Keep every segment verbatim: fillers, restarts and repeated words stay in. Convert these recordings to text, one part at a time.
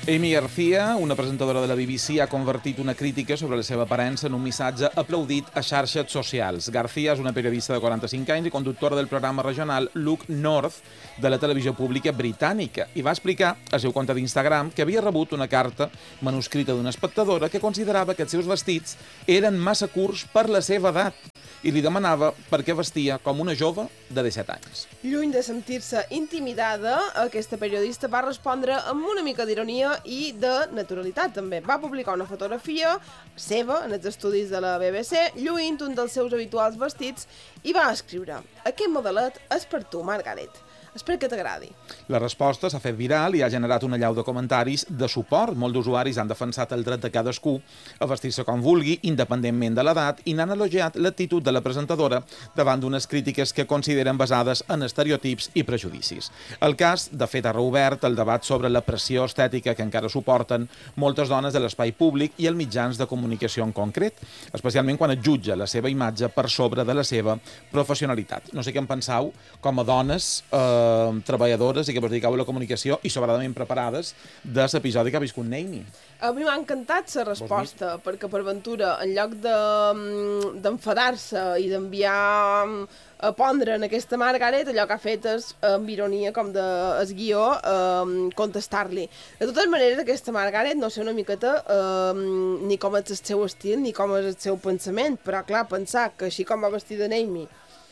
Amy García, una presentadora de la B B C, ha convertit una crítica sobre la seva aparença en un missatge aplaudit a xarxes socials. García és una periodista de quaranta-cinc anys i conductora del programa regional Look North de la televisió pública britànica i va explicar al seu compte d'Instagram que havia rebut una carta manuscrita d'una espectadora que considerava que els seus vestits eren massa curts per la seva edat i li demanava per què vestia com una jove de disset anys. Lluny de sentir-se intimidada, aquesta periodista va respondre amb una mica d'ironia i de naturalitat, també. Va publicar una fotografia seva en els estudis de la B B C, lluint un dels seus habituals vestits, i va escriure: "Aquest modelet és per tu, Margaret. Espero que t'agradi." La resposta s'ha fet viral i ha generat una allau de comentaris de suport. Molts d'usuaris han defensat el dret de cadascú a vestir-se com vulgui, independentment de l'edat, i n'han elogiat l'actitud de la presentadora davant d'unes crítiques que consideren basades en estereotips i prejudicis. El cas, de fet, ha reobert el debat sobre la pressió estètica que encara suporten moltes dones de l'espai públic i els mitjans de comunicació en concret, especialment quan es jutja la seva imatge per sobre de la seva professionalitat. No sé què en penseu, com a dones eh, treballadores i que vos dediqueu a la comunicació i sobradament preparades de l'episodi que ha viscut Amy. A mi m'ha encantat la resposta, perquè per ventura, en lloc d'enfadar-se i d'enviar a pondre en aquesta Margaret, allò que ha fet és, amb ironia, com de es guió, eh, contestar-li. De totes maneres, aquesta Margaret, no sé una miqueta eh, ni com és el seu estil ni com és el seu pensament, però clar, pensar que així com va vestida Amy,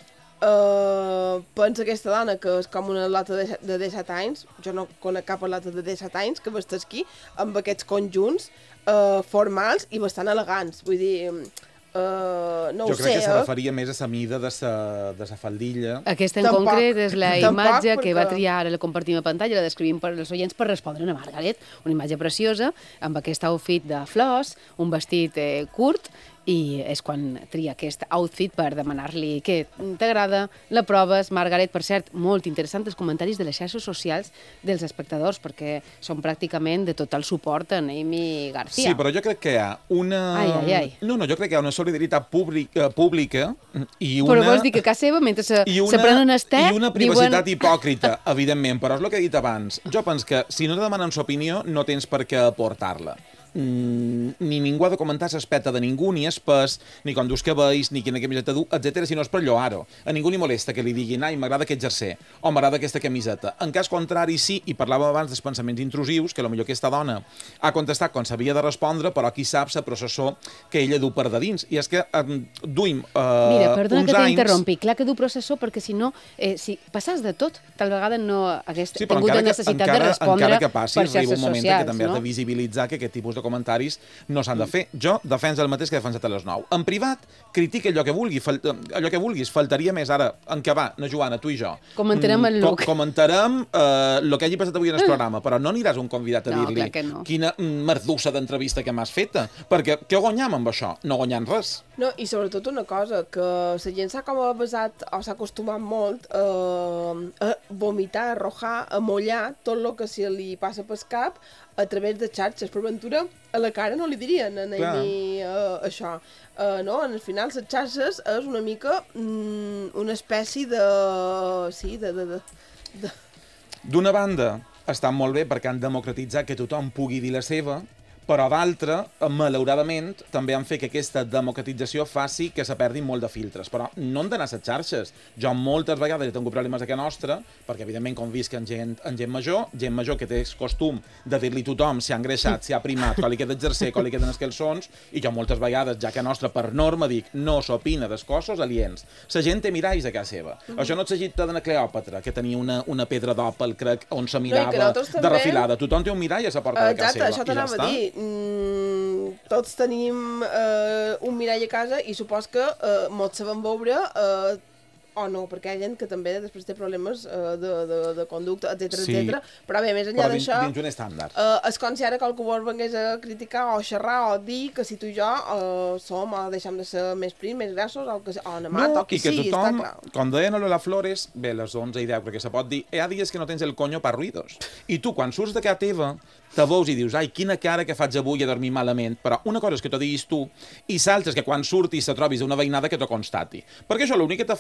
Uh, pensa aquesta dona que és com una atleta de disset anys, jo no conec cap atleta de disset anys que vesteix aquí amb aquests conjunts uh, formals i bastant elegants, vull dir, uh, no jo ho sé. Jo crec que se eh? referia més a la mida de sa, de sa faldilla. Aquesta en tampoc, concret és la imatge perquè... que va triar, ara la compartim a pantalla, la descrivim per als oients per respondre a una Margaret, una imatge preciosa, amb aquest outfit de flors, un vestit eh, curt, i és quan tria aquest outfit per demanar-li què t'agrada, la proves. Margaret, per cert, molt interessant els comentaris de les xarxes socials dels espectadors, perquè són pràcticament de total suport en Amy García. Sí, però jo crec que hi ha una... Ai, ai, ai. No, no, jo crec que hi ha una solidaritat pública, pública i una... Però vols dir que a casa seva, mentre se, una, se prenen el té, I una privacitat diuen... hipòcrita, evidentment, però és el que he dit abans. Jo penso que si no te demanen l'opinió, no tens per què aportar-la. Mm, ni ningú ha de comentar l'aspecte de ningú, ni espès, ni com dius que veus, ni quina camiseta du, etcètera, si no és per lloar-ho. A ningú li molesta que li diguin ai, m'agrada aquest jersei, o m'agrada aquesta camiseta. En cas contrari, sí, i parlàvem abans dels pensaments intrusius, que potser aquesta dona ha contestat quan s'havia de respondre, però qui sap la processó que ella du per de dins. I és que eh, duim eh, Mira, perdona uns que anys... t'interrompi, clar que du processó, perquè si no, eh, si passàs de tot, tal vegada no hagués sí, tingut la necessitat encara, de respondre encara que passi, per xarxes arriba un moment socials, que també no? has de visibilitzar que aquest tipus de comentaris no s'han de fer. Jo defenso el mateix que he defensat a les nou. En privat, critica allò que vulgui, fal... allò que vulguis. Faltaria més ara, en què va, na Joana, tu i jo. Comentarem el look. Com comentarem eh, el que hagi passat avui en el programa, però no aniràs un convidat a No, dir-li clar que no. quina merdussa d'entrevista que m'has feta, perquè què guanyam amb això? No guanyant res. No, i sobretot una cosa, que la gent s'ha com basat, o s'ha acostumat molt eh, a vomitar, a arrojar, a mullar tot el que se li passa pel cap a través de xarxes. Per ventura, a la cara no li dirien a Amy uh, això. Uh, no? Al final, les xarxes és una mica mm, una espècie de... Sí, de... de, de, de... D'una banda, estan molt bé perquè han democratitzat que tothom pugui dir la seva, però d'altra, malauradament, també han fet que aquesta democratització faci que se perdin molt de filtres. Però no han d'anar a les xarxes. Jo moltes vegades he tingut problemes a casa nostra, perquè evidentment com visc en gent, en gent major, gent major que té el costum de dir-li a tothom si ha engreixat, si ha primat, quan li queda el jersei, quan li queden els calçons, i jo moltes vegades, ja que a nostra per norma dic, no s'opina dels cossos aliens. La gent té miralls a casa seva. Mm -hmm. Això no és la de Cleòpatra, que tenia una, una pedra d'òpal, crec, on se mirava no, de també... refilada. Tothom té un mirall a la porta de casa seva. Exacte, això t'anava a dir. Mm, tots tenim eh, un mirall a casa i supos que eh, molts sabem veure eh, o no, perquè hi ha gent que també després té problemes uh, de, de, de conducta, etcètera, sí. etcètera. Però bé, més enllà d'això... Dins un estàndard. Uh, és com si ara qualcú vol vengués a criticar o a xerrar o a dir que si tu i jo uh, som o deixem de ser més prims, més grassos o, que, o anemat no, o qui i que sigui, tothom, està clar. com deien a Lola Flores, bé, les onze i deu, perquè se pot dir, hi ha dies que no tens el coño per ruïdos. I tu, quan surts de casa teva, te veus i dius, ai, quina cara que faig avui a dormir malament, però una cosa és que t'ho diguis tu i l'altra és que quan surtis te trobis una veïnada que t'ho constati. Perquè això l'únic que te fa és acabar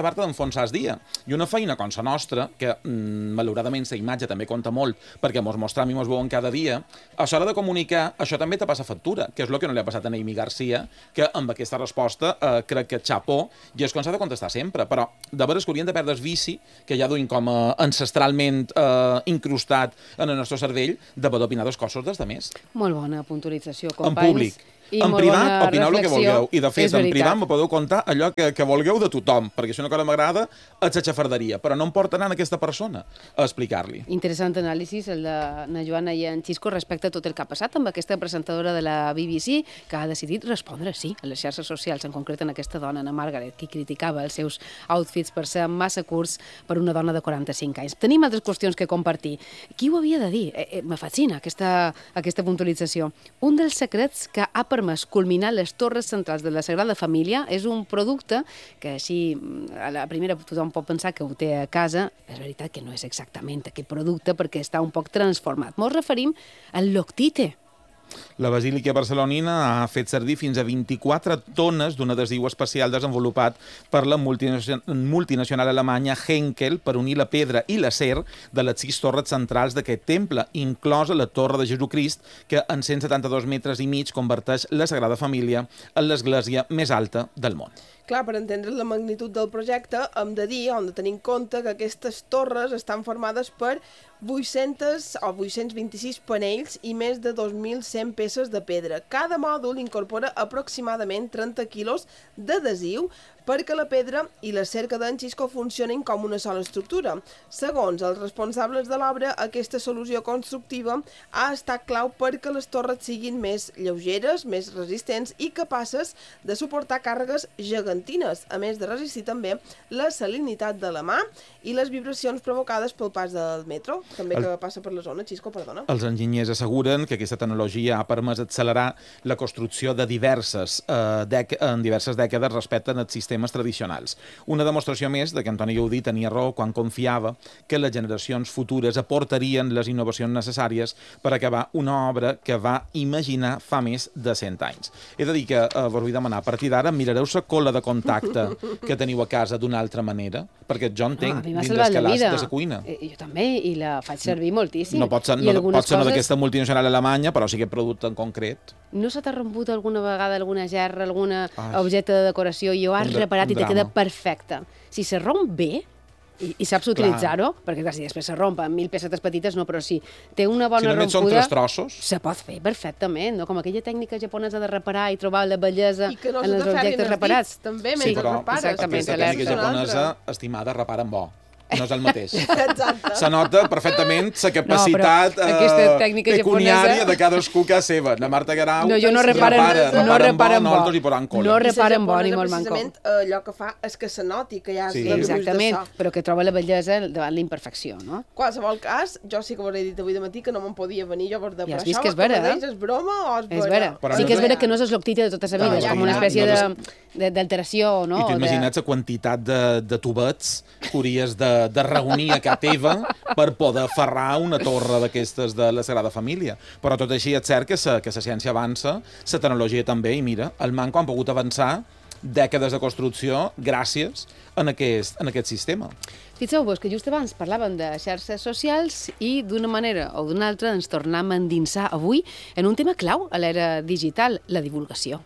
acabar-te d'enfonsar el dia. I una feina com la nostra, que mm, malauradament la imatge també compta molt, perquè mos mostram i mos veuen cada dia, a l'hora de comunicar, això també te passa factura, que és el que no li ha passat a Noemí Garcia, que amb aquesta resposta eh, crec que xapó, i és com s'ha de contestar sempre, però de veres que haurien de perdre el vici, que ja duim com a ancestralment eh, incrustat en el nostre cervell, de poder opinar dels cossos dels demés. Molt bona puntualització, En companys. públic. I En molt privat, bona opineu el que reflexió. vulgueu. I, de fet, És en veritat. privat me podeu contar allò que, que vulgueu de tothom, perquè si una cosa m'agrada, és la xafarderia, però no em porta anant a aquesta persona a explicar-li. Interessant anàlisi, el de na Joana i en Xisco, respecte a tot el que ha passat amb aquesta presentadora de la B B C, que ha decidit respondre, sí, a les xarxes socials, en concret en aquesta dona, Anna Margaret, que criticava els seus outfits per ser massa curts per una dona de quaranta-cinc anys. Tenim altres qüestions que compartir. Qui ho havia de dir? Eh, eh, me fascina aquesta, aquesta puntualització. Un dels secrets que ha permès culminar les torres centrals de la Sagrada Família és un producte que així a la primera tothom pot pensar que ho té a casa. És veritat que no és exactament aquest producte perquè està un poc transformat. Ens referim al Loctite. La Basílica Barcelonina ha fet servir fins a vint-i-quatre tones d'un adhesiu especial desenvolupat per la multinacional alemanya Henkel per unir la pedra i l'acer de les sis torres centrals d'aquest temple, inclosa la Torre de Jesucrist, que en cent setanta-dos metres i mig converteix la Sagrada Família en l'església més alta del món. Clar, per entendre la magnitud del projecte, hem de dir, hem de tenir en compte que aquestes torres estan formades per vuit-cents o vuit-cents vint-i-sis panells i més de dos mil cent peces de pedra. Cada mòdul incorpora aproximadament trenta quilos d'adhesiu perquè la pedra i la cerca d'en Xisco funcionin com una sola estructura. Segons els responsables de l'obra, aquesta solució constructiva ha estat clau perquè les torres siguin més lleugeres, més resistents i capaces de suportar càrregues gegantines, a més de resistir també la salinitat de la mà i les vibracions provocades pel pas del metro, també que passa per la zona. Xisco, perdona. Els enginyers asseguren que aquesta tecnologia ha permès accelerar la construcció de diverses, eh, dec en diverses dècades respecte als sistemes tradicionals. Una demostració més de que Antoni Gaudí tenia raó quan confiava que les generacions futures aportarien les innovacions necessàries per acabar una obra que va imaginar fa més de cent anys. He de dir que, eh, vos vull demanar, a partir d'ara mirareu la cola de contacte que teniu a casa d'una altra manera, perquè jo entenc Ah, dins del calaix de la cuina. Eh, jo també, i la faig servir moltíssim. No pot ser, no, pot ser no d'aquesta multinacional alemanya, però sí que producte en concret. No se t'ha romput alguna vegada alguna gerra, algun Ai. objecte de decoració i ho has Un dra- reparat un i te drama. queda perfecte? Si se romp bé, i, i saps utilitzar-ho, perquè clar, si després se romp en mil pesetes petites, no, però si té una bona Si només són rompuda, tres trossos. se pot fer perfectament, no? Com aquella tècnica japonesa de reparar i trobar la bellesa I que no en se els t'aferrin objectes els reparats. dits, també, Sí, mentre però repares. exactament, aquesta alerta. tècnica És una japonesa, altra. estimada, repara en bo. No és el mateix. Exacte. Se nota perfectament la capacitat No, però aquesta eh, tècnica pecuniària japonesa- de cadascú que seva. La Marta Guerau No, jo no Sí, reparo, repara, no repara reparo en en bo, bo. nosaltres hi posam cola. No I la repara en bo ni japonesa, molt manco. precisament, eh, allò que fa és que se noti que hi ha Sí. sí. Exactament, de so. però que troba la bellesa davant la imperfecció, no? Qualsevol cas, jo sí que vos he dit avui de matí que no me'n podia venir jo per de Ja has però vist això que és vera, mateix eh? és broma o és vera? És vera. Però Sí no que és sé- vera que no és el loctite de tota la vida, No, és ja, com una ja, espècie no de- de- d'alteració, no? I t'imagines la quantitat de, de tubets que hauries de, de reunir a cap teva per poder ferrar una torre d'aquestes de la Sagrada Família. Però tot així és cert que la que la ciència avança, la tecnologia també, i mira, el manco han pogut avançar dècades de construcció gràcies en aquest, en aquest sistema. Fixeu-vos que just abans parlàvem de xarxes socials i d'una manera o d'una altra ens tornem a endinsar avui en un tema clau a l'era digital, la divulgació.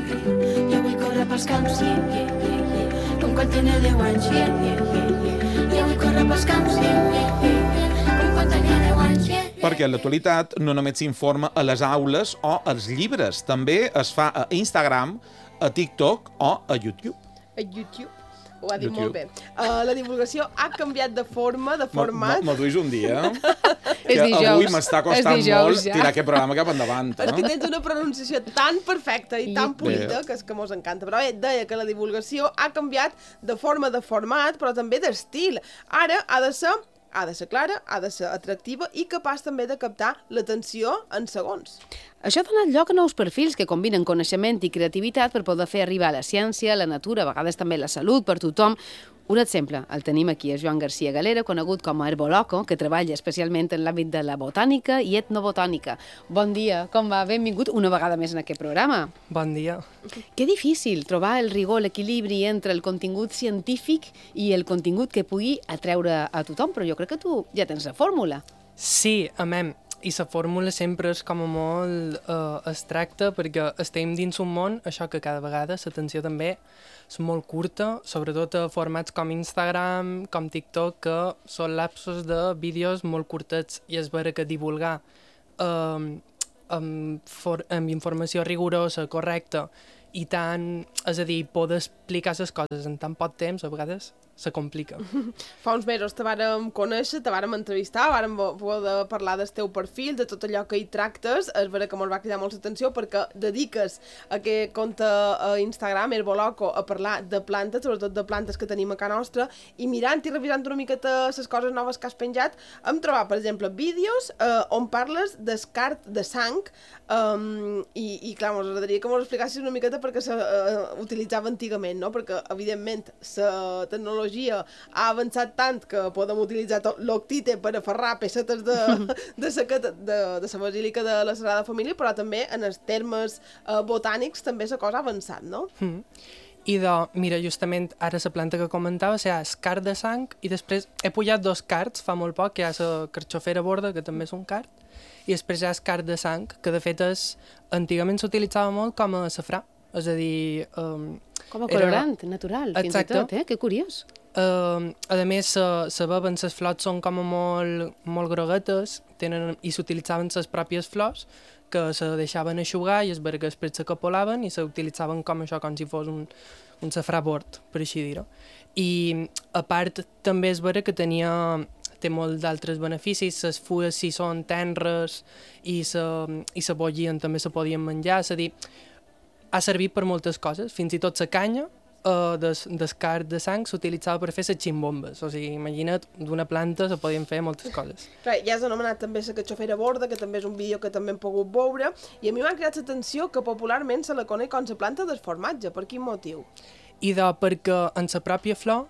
Jo vull córrer pels camps, yeah, yeah, yeah, yeah. Com quan tenia deu anys, yeah, yeah, yeah, yeah. Jo vull córrer pels camps, yeah, yeah, yeah, yeah. Com quan tenia deu anys, yeah, yeah. Perquè en l'actualitat no només s'informa a les aules o als llibres, també es fa a Instagram, a TikTok o a YouTube. A YouTube. Ho ha dit YouTube. molt bé. Uh, la divulgació ha canviat de forma, de Me format. me duis un dia És que dijous. avui m'està costant És dijous, molt ja. tirar aquest programa cap endavant. És que Eh? tens una pronunciació tan perfecta i tan I- polida que és que mos encanta. Però bé, deia que la divulgació ha canviat de forma de format, però també d'estil. Ara ha de ser ha de ser clara, ha de ser atractiva i capaç també de captar l'atenció en segons. Això ha donat lloc a nous perfils que combinen coneixement i creativitat per poder fer arribar la ciència, la natura, a vegades també la salut per tothom. Un exemple, el tenim aquí, és Joan García Galera, conegut com a Herboloco, que treballa especialment en l'àmbit de la botànica i etnobotànica. Bon dia, com va? Benvingut una vegada més en aquest programa. Bon dia. Que difícil trobar el rigor, l'equilibri entre el contingut científic i el contingut que pugui atreure a tothom, però jo crec que tu ja tens la fórmula. Sí, amem. I la fórmula sempre és com a molt eh, abstracta perquè estem dins un món, això que cada vegada l'atenció també és molt curta, sobretot a formats com Instagram, com TikTok, que són lapsos de vídeos molt curtets i és vera que divulgar eh, amb, for, amb informació rigorosa, correcta i tant, és a dir, poder explicar les coses en tan poc temps, a vegades se complica. Fa uns mesos te vàrem conèixer, te vàrem entrevistar, vàrem poder parlar del teu perfil, de tot allò que hi tractes. És vera que me'l va cridar molt l'atenció perquè dediques aquest compte a Instagram, Herboloco, a parlar de plantes, sobretot de plantes que tenim a casa nostra, i mirant i revisant una miqueta les coses noves que has penjat, hem trobat, per exemple, vídeos eh, on parles d'escart de sang, um, i, i clar, mos agradaria que mos explicassis una miqueta perquè s'utilitzava uh, antigament, no? Perquè, evidentment, la tecnologia ha avançat tant que podem utilitzar l'octite per aferrar pessetes de, de, sa, de, de sa basílica de la Sagrada Família, però també en els termes eh, botànics també la cosa ha avançat, no? Mm. I de, mira, justament ara la planta que comentava, o sigui, és card de sang, i després he pujat dos cards fa molt poc, que hi ha la carxofera borda, que també és un card, i després hi ha el card de sang, que de fet és, antigament s'utilitzava molt com a safrà, és a dir... Um, com a colorant, era... natural, fins Exacte. i tot, eh? Que curiós. Uh, a més, se veuen, les flors són com a molt, molt groguetes, tenen, i s'utilitzaven les pròpies flors, que se deixaven eixugar i es veure que després se capolaven i s'utilitzaven com això, com si fos un, un safrà bord, per així dir-ho. I a part també és vera que tenia, té molts d'altres beneficis, les fulles si són tenres i se, i se bollien també se podien menjar, és a dir, ha servit per moltes coses, fins i tot la canya uh, des, descart de sang s'utilitzava per fer les ximbombes, o sigui, imagina't, d'una planta se podien fer moltes coses. Clar, ja has anomenat també la catxofera borda, que també és un vídeo que també hem pogut veure, i a mi m'ha cridat l'atenció que popularment se la coneix com la planta del formatge. Per quin motiu? I de, perquè en la pròpia flor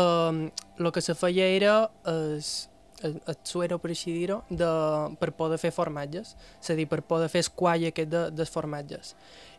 el uh, que se feia era es, el, el suero, per així dir-ho, de, per poder fer formatges, és a dir, per poder fer esquall aquest de, dels formatges.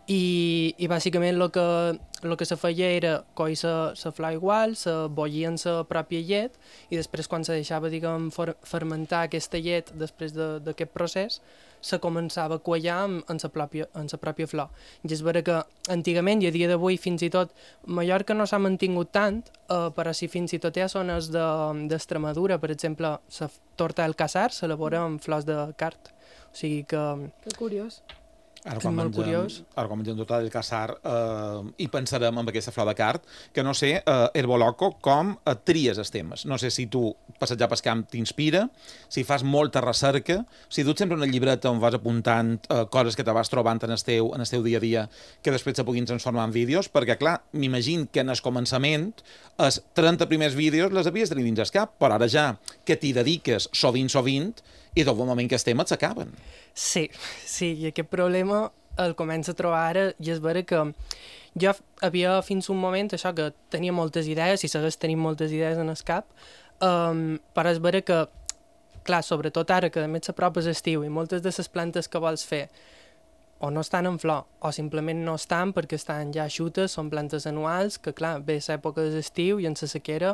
I, i bàsicament el que, el que se feia era coir la flor igual, se bollia en la pròpia llet i després quan se deixava, diguem, fer, fermentar aquesta llet després d'aquest de, procés, se començava a quallar en, en, la pròpia, en la pròpia flor. I és vera que antigament i a dia d'avui fins i tot Mallorca no s'ha mantingut tant, eh, però si fins i tot hi ha zones d'Extremadura, de, per exemple, la torta del casar s'elabora amb flors de cart. O sigui que... Que curiós. Ara quan, mengem, ara quan mengem tot el caçar eh, i pensarem en aquesta flor de cart, que no sé, eh, Herboloco, com eh, tries els temes. No sé si tu passejar pel camp t'inspira, si fas molta recerca, si duts sempre una llibreta on vas apuntant eh, coses que te vas trobant en el teu, en el teu dia a dia que després se puguin transformar en vídeos, perquè clar, m'imagino que en el començament els trenta primers vídeos les havies tenir dins el cap, però ara ja que t'hi dediques sovint, sovint, i tot el moment que els temes s'acaben. Sí, sí, i aquest problema el començo a trobar ara, i és vera que jo havia fins un moment això que tenia moltes idees, i segueix tenint moltes idees en el cap, um, però és vera que, clar, sobretot ara que a més s'apropa l'estiu i moltes de les plantes que vols fer o no estan en flor, o simplement no estan perquè estan ja eixutes, són plantes anuals, que clar, ve l'època de l'estiu i en la sequera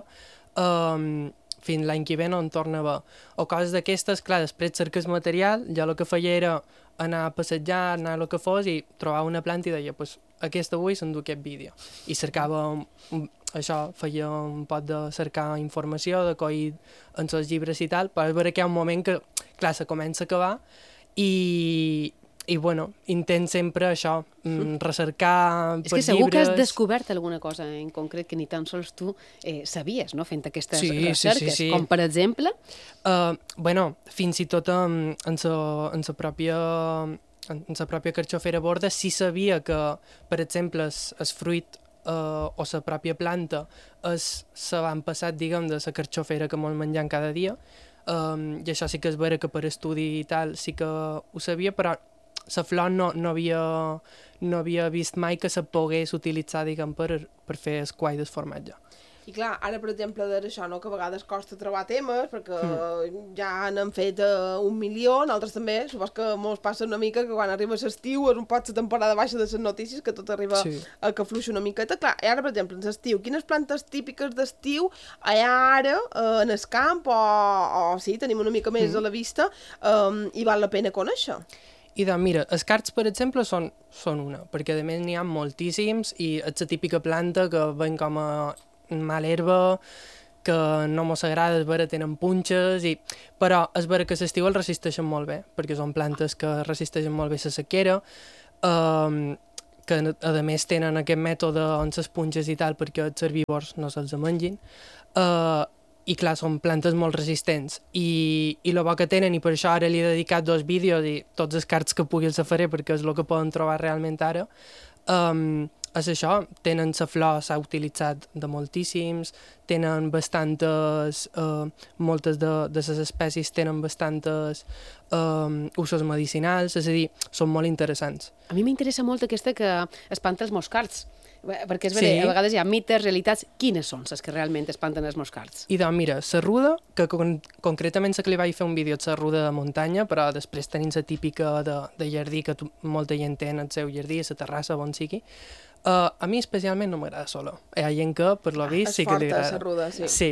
um, fins l'any que ve no en torna a haver. O coses d'aquestes, clar, després cerques material, jo el que feia era anar a passejar, anar a lo que fos i trobar una planta i deia, pues, aquesta avui s'endú aquest vídeo. I cercava, un, això, feia un pot de cercar informació, de coir en els llibres i tal, però és vera que hi ha un moment que, clar, se comença a acabar i... I, bueno, intent sempre això, mm, recercar és per que segur llibres... que has descobert alguna cosa en concret que ni tan sols tu eh, sabies, no?, fent aquestes sí, recerques, sí, sí, sí. com per exemple... Uh, bueno, fins i tot um, en sa en sa pròpia en sa pròpia carxofera borda sí sabia que, per exemple, el fruit uh, o la pròpia planta és l'avantpassat, diguem, de la carxofera que molt mengem cada dia, um, i això sí que és vera que per estudi i tal sí que ho sabia, però la flor no, no, havia, no havia vist mai que se pogués utilitzar, diguem, per, per fer el quai del formatge. I clar, ara, per exemple, d'això, no?, que a vegades costa trobar temes, perquè mm. ja n'han fet uh, un milió, nosaltres també, supos que mos passa una mica que quan arriba l'estiu és un pot la temporada baixa de les notícies, que tot arriba sí. a que fluixa una miqueta. Clar, i ara, per exemple, en l'estiu, quines plantes típiques d'estiu hi ha ara uh, en el camp, o, o sí, tenim una mica més mm. a la vista, um, i val la pena conèixer? I doncs, mira, els cards, per exemple, són, són una, perquè a més n'hi ha moltíssims i és la típica planta que ven com a mal herba, que no mos agrada, és vera, tenen punxes, i... però és vera que a l'estiu els resisteixen molt bé, perquè són plantes que resisteixen molt bé la sequera, um, que a més tenen aquest mètode on les punxes i tal perquè els herbívors no se'ls mengin, uh, i clar, són plantes molt resistents, i, i el bo que tenen, i per això ara li he dedicat dos vídeos i tots els cards que pugui els faré perquè és el que poden trobar realment ara, um, és això, tenen la flor, s'ha utilitzat de moltíssims, tenen bastantes, eh, moltes de, de les espècies tenen bastantes eh, usos medicinals, és a dir, són molt interessants. A mi m'interessa molt aquesta que espanta els moscards, perquè és Sí. veritat, a vegades hi ha mites, realitats, quines són les que realment espanten els moscards? I doncs mira, la ruda, que con concretament la que li vaig fer un vídeo de la ruda de muntanya, però després tenim la típica de, de jardí, que tu, molta gent té en el seu jardí, a la terrassa, on sigui. Uh, a mi especialment no m'agrada sola. Hi ha gent que, per lo vist, ah, sí que li agrada. És forta, la ruda, sí. Sí.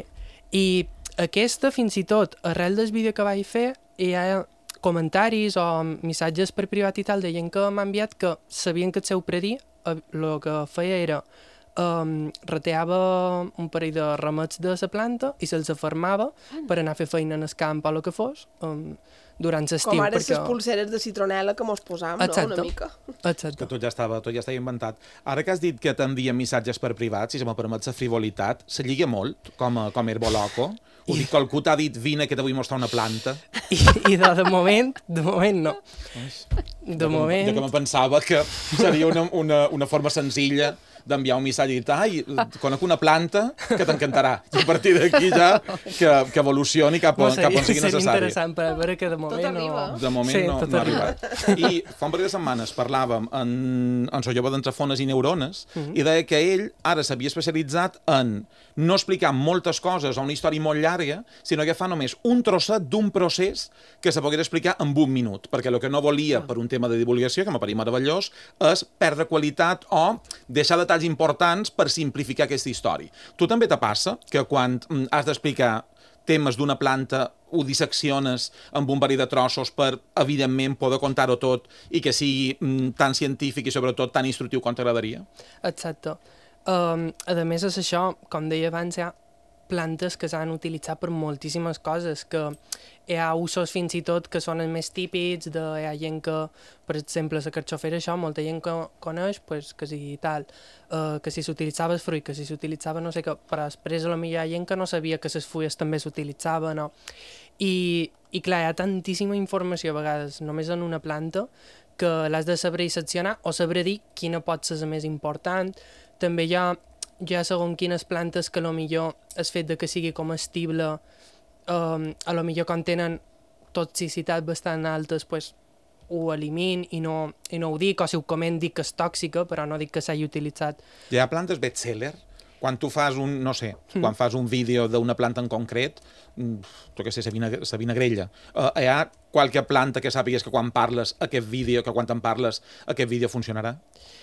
I aquesta, fins i tot, arrel del vídeo que vaig fer, hi ha comentaris o missatges per privat i tal de gent que m'ha enviat que sabien que el seu predí el que feia era um, reteava un parell de ramets de la planta i se'ls afermava per anar a fer feina en el camp o el que fos um, durant l'estiu. Com ara les perquè... pulseres de citronela que mos posam, no? Una mica. Exacte. Que tot ja estava, tot ja estava inventat. Ara que has dit que t'envien missatges per privat, si se me permet la frivolitat, se lliga molt, com a, com a Herboloco. Ho dic, qualcú t'ha dit, vine que te vull mostrar una planta. I, i de, de moment, de moment no. De, de moment... Jo que me pensava que seria una, una, una forma senzilla d'enviar un missatge i dir, ai, conec una planta que t'encantarà. I a partir d'aquí ja que, que evolucioni cap, a, cap on sigui necessari. Seria interessant, però a veure que de moment no... De moment sí, no, no ha arribat. I fa un parell de setmanes parlàvem en, en Sollova d'Entrefones i Neurones uh -huh. i deia que ell ara s'havia especialitzat en no explicar moltes coses o una història molt llarga, sinó que fa només un trosset d'un procés que se pogués explicar en un minut, perquè el que no volia per un tema de divulgació, que m'aparia meravellós, és perdre qualitat o deixar detalls importants per simplificar aquesta història. Tu també te passa que quan has d'explicar temes d'una planta ho dissecciones amb un parell de trossos per, evidentment, poder contar-ho tot i que sigui mm, tan científic i, sobretot, tan instructiu com t'agradaria? Exacte. Um, a més, és això, com deia abans, hi ha plantes que s'han utilitzat per moltíssimes coses, que hi ha usos fins i tot que són els més típics, de, hi ha gent que, per exemple, la carxofera, això, molta gent que coneix, pues, que si tal, uh, que si s'utilitzava el fruit, que si s'utilitzava no sé què, però després a la millor hi ha gent que no sabia que les fulles també s'utilitzaven, no? I, i clar, hi ha tantíssima informació a vegades només en una planta que l'has de saber seccionar o saber dir quina pot ser la més important. També hi ha, hi ha segons quines plantes que a lo millor el fet de que sigui comestible um, a lo millor quan tenen toxicitat bastant altes pues, ho elimin i no, i no ho dic, o si ho coment dic que és tòxica, però no dic que s'hagi utilitzat. Hi ha plantes bestseller? Quan tu fas un, no sé, mm. quan fas un vídeo d'una planta en concret, jo què sé, la vinagre, vinagrella, uh, hi ha qualque planta que sàpigues que quan parles aquest vídeo, que quan te'n parles aquest vídeo funcionarà?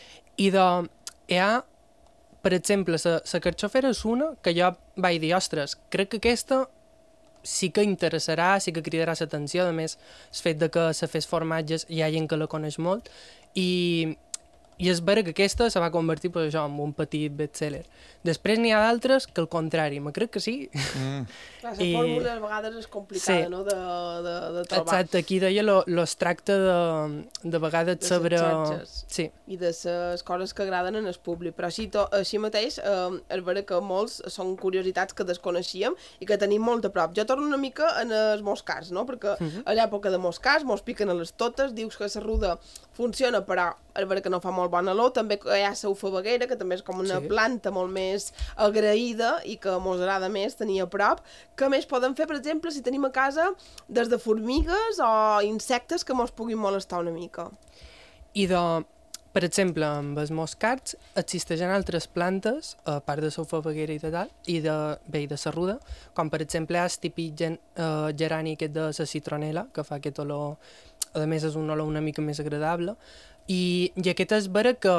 I de, hi ha, per exemple, la carxofera és una que jo vaig dir, ostres, crec que aquesta sí que interessarà, sí que cridarà l'atenció, a més, el fet de que se fes formatges, hi ha gent que la coneix molt, i... I és vera que aquesta se va convertir pues, això, en un petit bestseller. Després n'hi ha d'altres que al contrari, me crec que sí. Mm. Clar, la I... fórmula a vegades és complicada, sí. no?, de, de, de trobar. Exacte, aquí deia lo, lo es tracta de, de vegades de saber... Sí. I de les coses que agraden en el públic. Però així, to, així mateix, eh, és vera que molts són curiositats que desconeixíem i que tenim molt a prop. Jo torno una mica en els moscars, no?, perquè uh -huh. a l'època de moscars mos piquen a les totes, dius que la ruda funciona, però és vera que no fa molt bona olor, també hi ha saufabaguera, que també és com una sí. planta molt més agraïda i que mos agrada més tenir a prop. Què més podem fer, per exemple, si tenim a casa des de formigues o insectes que mos puguin molestar una mica? I de, per exemple, amb els moscards existeixen altres plantes, a part de saufabaguera i de tal, i de, bé, de serruda, com per exemple hi ha el típic gen, uh, gerani aquest de la citronela, que fa aquest olor, a més és un olor una mica més agradable, i, i aquest és vera que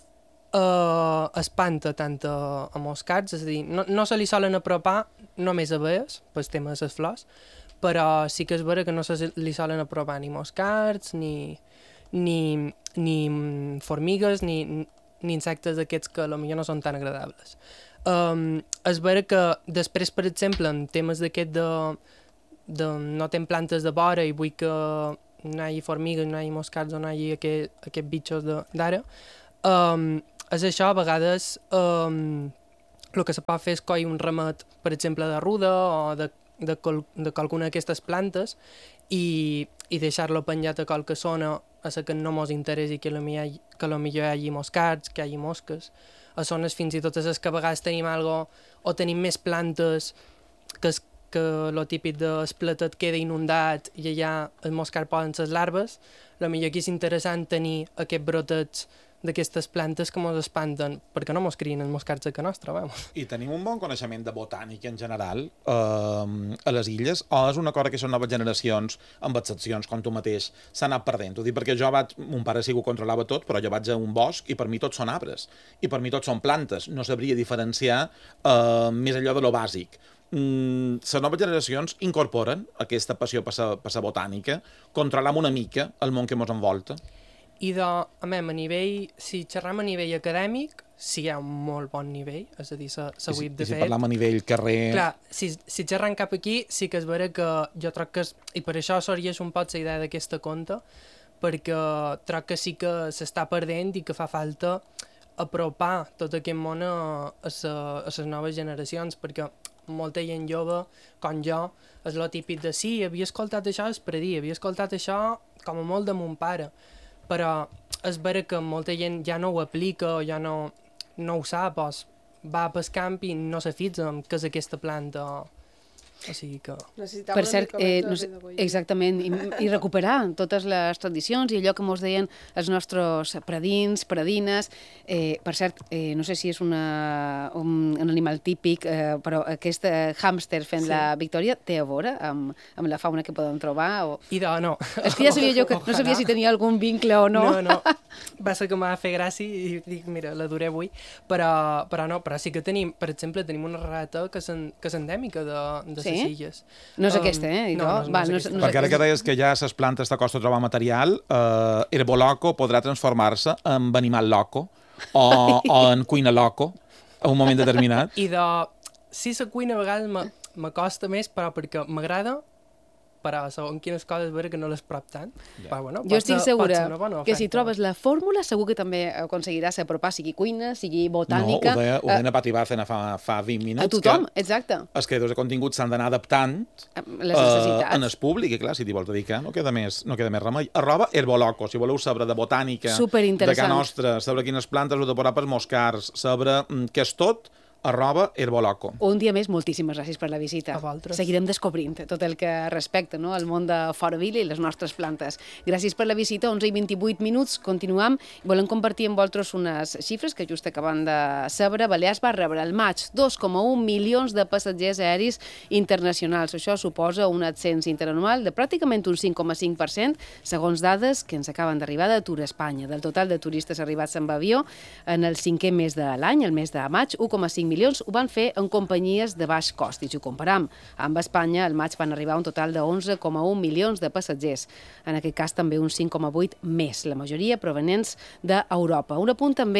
uh, espanta tant a, a moscards, és a dir, no, no se li solen apropar només abelles, pel tema de les flors, però sí que és vera que no se li solen apropar ni moscards, ni, ni, ni formigues, ni, ni insectes d'aquests que potser no són tan agradables. Um, és vera que després, per exemple, en temes d'aquest de, de no tenir plantes de vora i vull que no hi hagi formigues, no hi hagi moscards o no hi hagi aquest, aquests bitxos d'ara, um, és això, a vegades um, el que se pot fer és coll un ramet, per exemple, de ruda o de, de, col, de qualcuna d'aquestes plantes i, i deixar-lo penjat a qualque zona a la que no mos interessi que potser hi hagi moscards, que hi hagi mosques, a zones fins i tot a les que a vegades tenim algo, o tenim més plantes que es que el típic del platet queda inundat i allà el moscard poden les larves, potser aquí és interessant tenir aquests brotets d'aquestes plantes que mos espanten, perquè no mos crien els moscards a casa nostra, vamos. I tenim un bon coneixement de botànica en general eh, a les illes, o és una cosa que són noves generacions, amb excepcions, com tu mateix, s'ha anat perdent? Ho dic perquè jo vaig, mon pare sí que ho controlava tot, però jo vaig a un bosc i per mi tots són arbres, i per mi tots són plantes, no sabria diferenciar eh, més enllà de lo bàsic. Mm, les noves generacions incorporen aquesta passió per la botànica, controlam una mica el món que ens envolta. I de, a mi, a nivell, si xerram a nivell acadèmic, sí hi ha un molt bon nivell, és a dir, s'ha I, de i si fet. parlam a nivell carrer... Clar, si, si xerram cap aquí, sí que és vera que jo troc que, és, i per això sorgeix un poc la idea d'aquesta conta, perquè troc que sí que s'està perdent i que fa falta apropar tot aquest món a, a, sa, a les noves generacions, perquè molta gent jove, com jo, és el típic de sí, havia escoltat això es predí, havia escoltat això com a molt de mon pare, però és vera que molta gent ja no ho aplica o ja no, no ho sap, o va pel camp i no se fixa en què és aquesta planta, o, o sigui que... Per cert, eh, no sé, exactament, i, i recuperar totes les tradicions i allò que mos deien els nostres predins, predines. Eh, per cert, eh, no sé si és una, un, un animal típic, eh, però aquest eh, hàmster fent sí. la Victòria té a veure amb, amb la fauna que podem trobar? O... I de, no. És que ja sabia jo que no sabia si tenia algun vincle o no. No, no. Va ser que m'ha fet gràcia i dic, mira, l'adoré avui, però, però no, però sí que tenim, per exemple, tenim una rata que és endèmica de, de sí? les illes. No és um, aquesta, eh? No, no, no, Va, no, no, és, no no perquè ara que deies que ja a les plantes te costa trobar material, eh, Herboloco podrà transformar-se en animal loco o, o en cuina loco a un moment determinat. I de... Si la cuina a vegades m'acosta més, però perquè m'agrada, però segons quines coses veure que no les prop tant. Yeah. Però, bueno, jo estic ser, segura bona que si trobes la fórmula segur que també aconseguiràs apropar, sigui cuina, sigui botànica... No, ho deia, ho deia a Pati Bárcena fa, fa vint minuts. A tothom, que exacte. Els creadors de contingut s'han d'anar adaptant les necessitats. Uh, en el públic, i clar, si t'hi vols dedicar, no queda més, no queda més remei. Arroba Herboloco, si voleu saber de botànica, de ca nostra, saber quines plantes ho de posar pels moscars, saber mm, què és tot, arroba Herboloco. Un dia més, moltíssimes gràcies per la visita. A vosaltres. Seguirem descobrint tot el que respecta, no?, al món de Foravila i les nostres plantes. Gràcies per la visita, onze i vint-i-vuit minuts, continuam. Volem compartir amb vosaltres unes xifres que just acabem de saber. Balears va rebre al maig dos coma un milions de passatgers aeris internacionals. Això suposa un ascens interanual de pràcticament un cinc coma cinc per cent, segons dades que ens acaben d'arribar de Tour Espanya. Del total de turistes arribats amb avió en el cinquè mes de l'any, el mes de maig, un coma cinc milions ho van fer en companyies de baix cost. I si ho comparam amb Espanya, al maig van arribar un total de onze coma un milions de passatgers. En aquest cas també un cinc coma vuit més, la majoria provenents d'Europa. Un apunt també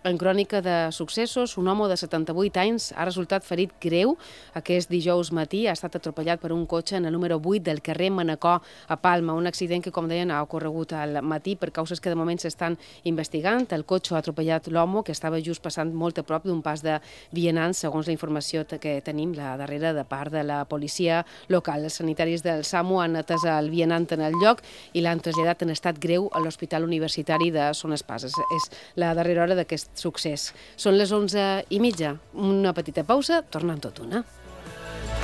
En crònica de successos, un home de setanta-vuit anys ha resultat ferit greu. Aquest dijous matí ha estat atropellat per un cotxe en el número vuit del carrer Manacor a Palma. Un accident que, com deien, ha ocorregut al matí per causes que de moment s'estan investigant. El cotxe ha atropellat l'home, que estava just passant molt a prop d'un pas de vianants, segons la informació que tenim, la darrera de part de la policia local. Els sanitaris del SAMU han atès el vianant en el lloc i l'han traslladat en estat greu a l'Hospital Universitari de Son Espases. És la darrera hora d'aquest succés. Són les onze i mitja. Una petita pausa, tornant tot una.